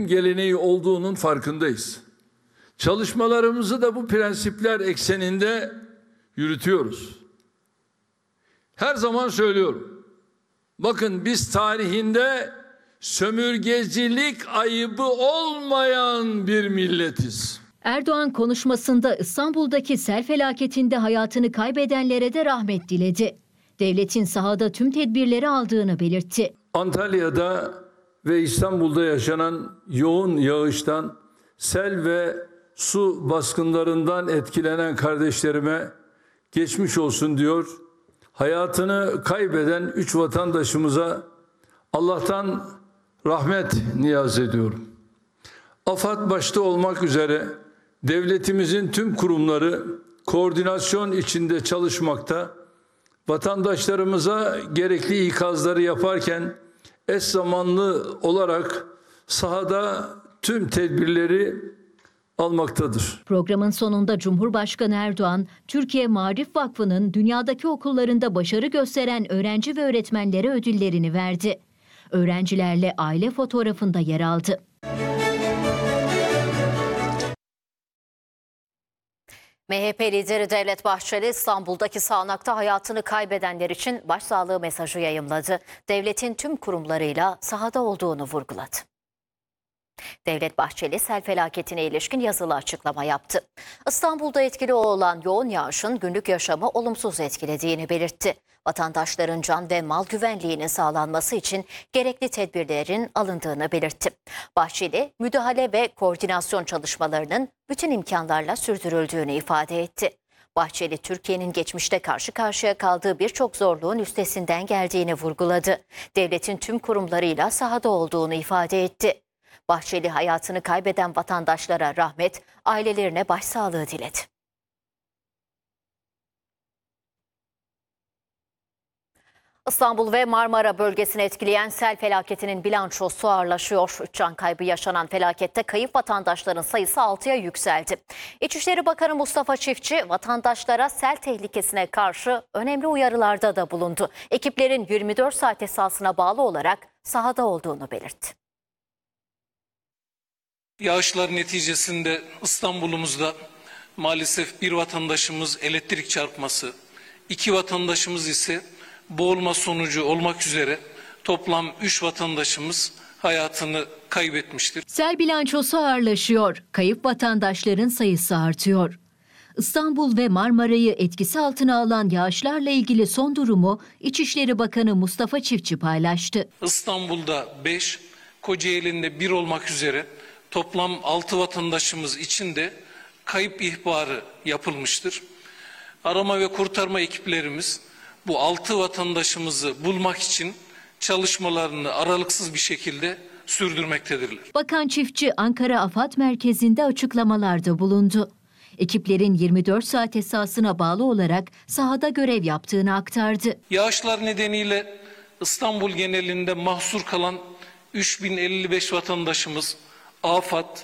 yönetim geleneği olduğunun farkındayız. Çalışmalarımızı da bu prensipler ekseninde yürütüyoruz. Her zaman söylüyorum. Bakın biz tarihinde sömürgecilik ayıbı olmayan bir milletiz. Erdoğan konuşmasında İstanbul'daki sel felaketinde hayatını kaybedenlere de rahmet diledi. Devletin sahada tüm tedbirleri aldığını belirtti. Antalya'da ve İstanbul'da yaşanan yoğun yağıştan, sel ve su baskınlarından etkilenen kardeşlerime geçmiş olsun diyor. Hayatını kaybeden 3 vatandaşımıza Allah'tan rahmet niyaz ediyorum. AFAD başta olmak üzere devletimizin tüm kurumları koordinasyon içinde çalışmakta, vatandaşlarımıza gerekli ikazları yaparken eş zamanlı olarak sahada tüm tedbirleri almaktadır. Programın sonunda Cumhurbaşkanı Erdoğan, Türkiye Maarif Vakfı'nın dünyadaki okullarında başarı gösteren öğrenci ve öğretmenlere ödüllerini verdi. Öğrencilerle aile fotoğrafında yer aldı. MHP lideri Devlet Bahçeli İstanbul'daki sağanakta hayatını kaybedenler için başsağlığı mesajı yayımladı. Devletin tüm kurumlarıyla sahada olduğunu vurguladı. Devlet Bahçeli sel felaketine ilişkin yazılı açıklama yaptı. İstanbul'da etkili olan yoğun yağışın günlük yaşamı olumsuz etkilediğini belirtti. Vatandaşların can ve mal güvenliğinin sağlanması için gerekli tedbirlerin alındığını belirtti. Bahçeli, müdahale ve koordinasyon çalışmalarının bütün imkanlarla sürdürüldüğünü ifade etti. Bahçeli, Türkiye'nin geçmişte karşı karşıya kaldığı birçok zorluğun üstesinden geldiğini vurguladı. Devletin tüm kurumlarıyla sahada olduğunu ifade etti. Bahçeli hayatını kaybeden vatandaşlara rahmet, ailelerine başsağlığı diledi. İstanbul ve Marmara bölgesini etkileyen sel felaketinin bilançosu ağırlaşıyor. 3 can kaybı yaşanan felakette kayıp vatandaşların sayısı 6'ya yükseldi. İçişleri Bakanı Mustafa Çiftçi vatandaşlara sel tehlikesine karşı önemli uyarılarda da bulundu. Ekiplerin 24 saat esasına bağlı olarak sahada olduğunu belirtti. Yağışlar neticesinde İstanbul'umuzda maalesef bir vatandaşımız elektrik çarpması, 2 vatandaşımız ise boğulma sonucu olmak üzere toplam 3 vatandaşımız hayatını kaybetmiştir. Sel bilançosu ağırlaşıyor. Kayıp vatandaşların sayısı artıyor. İstanbul ve Marmara'yı etkisi altına alan yağışlarla ilgili son durumu İçişleri Bakanı Mustafa Çiftçi paylaştı. İstanbul'da 5, Kocaeli'nde 1 olmak üzere toplam 6 vatandaşımız için de kayıp ihbarı yapılmıştır. Arama ve kurtarma ekiplerimiz bu 6 vatandaşımızı bulmak için çalışmalarını aralıksız bir şekilde sürdürmektedirler. Bakan Çiftçi Ankara AFAD Merkezi'nde açıklamalarda bulundu. Ekiplerin 24 saat esasına bağlı olarak sahada görev yaptığını aktardı. Yağışlar nedeniyle İstanbul genelinde mahsur kalan 3055 vatandaşımız AFAD,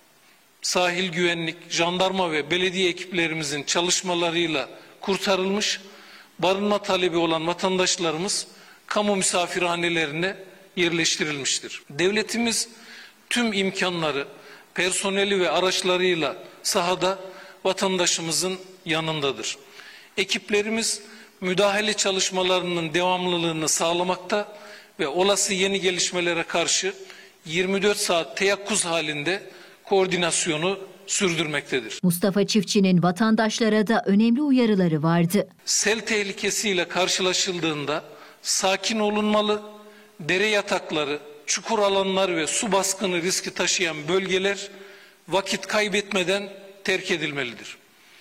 sahil güvenlik, jandarma ve belediye ekiplerimizin çalışmalarıyla kurtarılmış, barınma talebi olan vatandaşlarımız kamu misafirhanelerine yerleştirilmiştir. Devletimiz tüm imkanları, personeli ve araçlarıyla sahada vatandaşımızın yanındadır. Ekiplerimiz müdahale çalışmalarının devamlılığını sağlamakta ve olası yeni gelişmelere karşı 24 saat teyakkuz halinde koordinasyonu sürdürmektedir. Mustafa Çiftçi'nin vatandaşlara da önemli uyarıları vardı. Sel tehlikesiyle karşılaşıldığında sakin olunmalı, dere yatakları, çukur alanlar ve su baskını riski taşıyan bölgeler vakit kaybetmeden terk edilmelidir.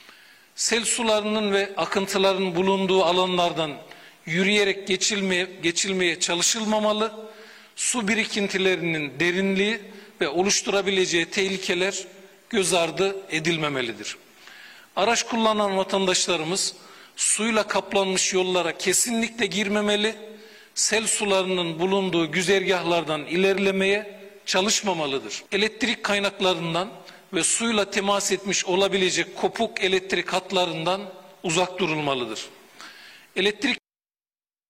Sel sularının ve akıntıların bulunduğu alanlardan yürüyerek geçilmeye çalışılmamalı, su birikintilerinin derinliği ve oluşturabileceği tehlikeler göz ardı edilmemelidir. Araç kullanan vatandaşlarımız suyla kaplanmış yollara kesinlikle girmemeli, sel sularının bulunduğu güzergahlardan ilerlemeye çalışmamalıdır. Elektrik kaynaklarından ve suyla temas etmiş olabilecek kopuk elektrik hatlarından uzak durulmalıdır.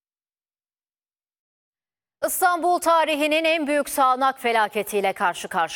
İstanbul tarihinin en büyük sağanak felaketiyle karşı karşıya.